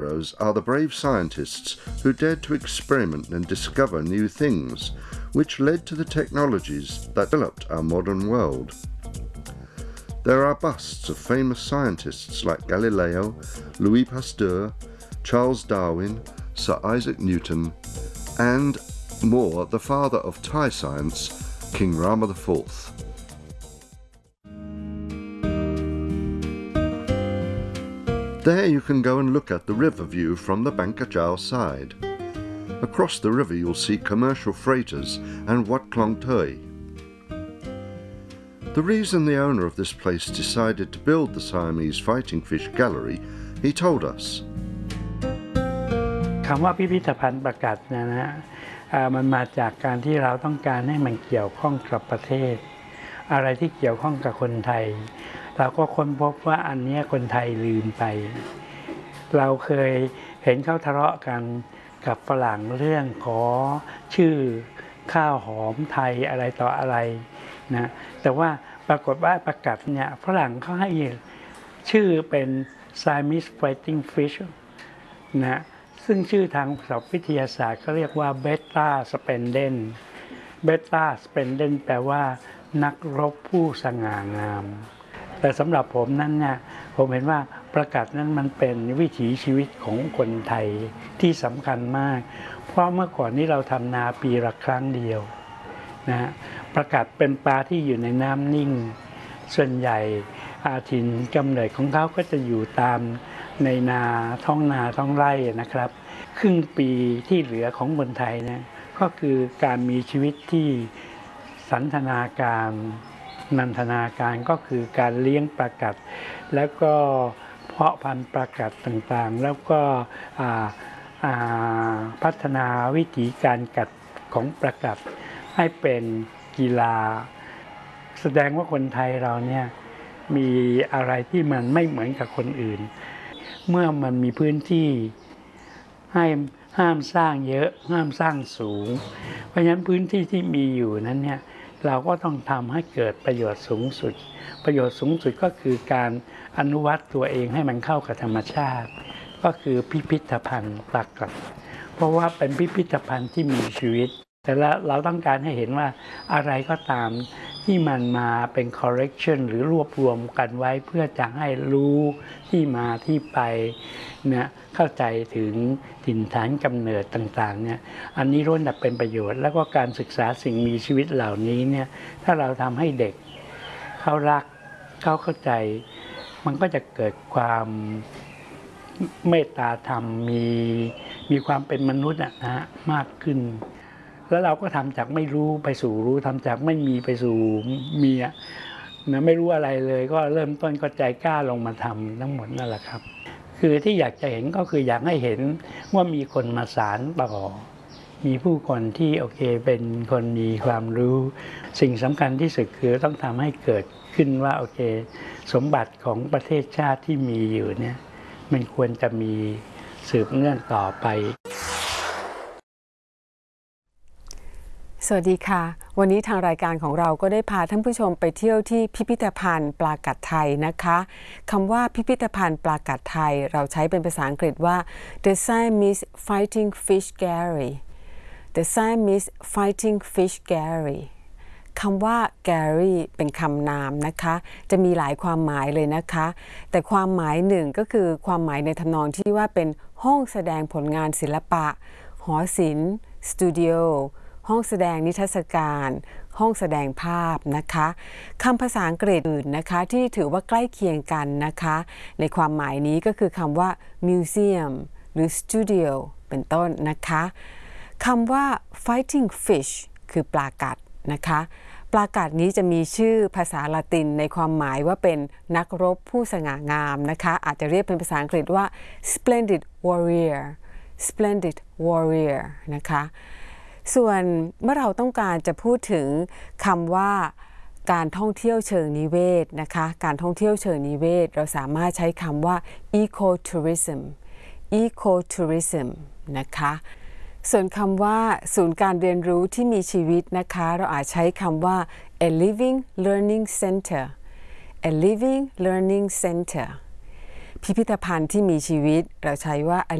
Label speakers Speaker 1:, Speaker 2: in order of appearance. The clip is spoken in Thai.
Speaker 1: heroes are the brave scientists who dared to experiment and discover new things, which led to the technologies that developed our modern world. There are busts of famous scientists like Galileo, Louis Pasteur, Charles Darwin, Sir Isaac Newton, and more, the father of Thai science, King Rama IV. There you can go and look at the river view from the Ban Ka Chao side. Across the river you'll see commercial freighters and Wat Klong Toi. The reason the owner of this place decided to build the Siamese Fighting Fish Gallery, he told us.
Speaker 2: คำว่าพิพิธภัณฑ์ประกัดมันมาจากการที่เราต้องการให้มันเกี่ยวข้องกับประเทศอะไรที่เกี่ยวข้องกับคนไทยเราก็ค้นพบว่าอันนี้คนไทยลืมไปเราเคยเห็นเขาทะเลาะกันกับฝรั่งเรื่องขอชื่อข้าวหอมไทยอะไรต่ออะไรนะแต่ว่าปรากฏว่าประกัดเนี่ยฝรั่งเขาให้ชื่อเป็น Siamese Fighting Fish นะซึ่งชื่อทางศัพท์วิทยาศาสตร์เขาเรียกว่า Beta Splendens Beta Splendens แปลว่านักรบผู้สง่างามแต่สำหรับผมนั้นเนี่ยผมเห็นว่าประกัดนั้นมันเป็นวิถีชีวิตของคนไทยที่สำคัญมากเพราะเมื่อก่อนนี้เราทำนาปีละครั้งเดียวนะประกัดเป็นปลาที่อยู่ในน้ำนิ่งส่วนใหญ่ถิ่นกำเนิดของเขาก็จะอยู่ตามในนาท้องไร่นะครับครึ่งปีที่เหลือของคนไทยเนี่ยก็คือการมีชีวิตที่สันทนาการนันทนาการก็คือการเลี้ยงประกัดแล้วก็เพาะพันธุ์ประกัดต่างๆแล้วก็พัฒนาวิธีการกัดของประกัดให้เป็นกีฬาแสดงว่าคนไทยเราเนี่ยมีอะไรที่มันไม่เหมือนกับคนอื่นเมื่อมันมีพื้นที่ให้ห้ามสร้างเยอะห้ามสร้างสูงเพราะฉะนั้นพื้นที่ที่มีอยู่นั้นเนี่ยเราก็ต้องทำให้เกิดประโยชน์สูงสุดประโยชน์สูงสุดก็คือการอนุวัตตัวเองให้มันเข้ากับธรรมชาติก็คือพิพิธภัณฑ์ประกัดเพราะว่าเป็นพิพิธภัณฑ์ที่มีชีวิตแต่เราต้องการให้เห็นว่าอะไรก็ตามที่มันมาเป็น correction หรือรวบรวมกันไว้เพื่อจะให้รู้ที่มาที่ไปเนี่ยเข้าใจถึงถิ่นฐานกำเนิดต่างๆเนี่ยอันนี้ล้วนแต่เป็นประโยชน์แล้วก็การศึกษาสิ่งมีชีวิตเหล่านี้เนี่ยถ้าเราทำให้เด็กเขารักเขาเข้าใจมันก็จะเกิดความเมตตาธรรมมีความเป็นมนุษย์นะมากขึ้นแล้วเราก็ทำจากไม่รู้ไปสู่รู้ทำจากไม่มีไปสู่มีนะไม่รู้อะไรเลยก็เริ่มต้นก็ใจกล้าลงมาทำทั้งหมดนั่นแหละครับคือที่อยากจะเห็นก็คืออยากให้เห็นว่ามีคนมาสานต่อมีผู้คนที่โอเคเป็นคนมีความรู้สิ่งสำคัญที่สุดคือต้องทำให้เกิดขึ้นว่าโอเคสมบัติของประเทศชาติที่มีอยู่เนี่ยมันควรจะมีสืบเนื่องต่อไป
Speaker 3: สวัสดีค่ะวันนี้ทางรายการของเราก็ได้พาท่านผู้ชมไปเที่ยวที่พิพิธภัณฑ์ปลากัดไทยนะคะคำว่าพิพิธภัณฑ์ปลากัดไทยเราใช้เป็นภาษาอังกฤษว่า The Siamese Fighting Fish Gallery The Siamese Fighting Fish Gallery คำว่า Gallery เป็นคำนามนะคะจะมีหลายความหมายเลยนะคะแต่ความหมายหนึ่งก็คือความหมายในทำนองที่ว่าเป็นห้องแสดงผลงานศิลปะหอศิลป์สตูดิโอห้องแสดงนิทรรศการห้องแสดงภาพนะคะคำภาษาอังกฤษอื่นนะคะที่ถือว่าใกล้เคียงกันนะคะในความหมายนี้ก็คือคำว่า museum หรือ studio เป็นต้นนะคะคำว่า fighting fish คือปลากัดนะคะปลากัดนี้จะมีชื่อภาษาละตินในความหมายว่าเป็นนักรบผู้สง่างามนะคะอาจจะเรียกเป็นภาษาอังกฤษว่า splendid warrior นะคะส่วนเมื่อเราต้องการจะพูดถึงคำว่าการท่องเที่ยวเชิงนิเวศนะคะการท่องเที่ยวเชิงนิเวศเราสามารถใช้คำว่า ecotourism นะคะส่วนคำว่าศูนย์การเรียนรู้ที่มีชีวิตนะคะเราอาจใช้คำว่า a living learning center พิพิธภัณฑ์ที่มีชีวิตเราใช้ว่า